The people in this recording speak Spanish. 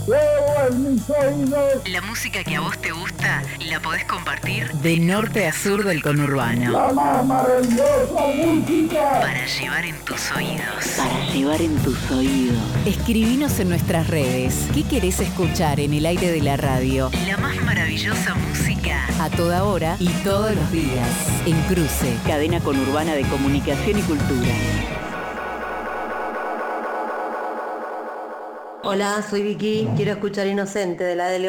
Fuego en mis oídos. La música que a vos te gusta la podés compartir de norte a sur del conurbano. La más maravillosa música. Para llevar en tus oídos. Para llevar en tus oídos. Escribinos en nuestras redes. ¿Qué querés escuchar en el aire de la radio? La más maravillosa música. A toda hora y todos los días. En Cruce. Cadena conurbana de comunicación y cultura. Hola, soy Vicky. Quiero escuchar Inocente de la Dele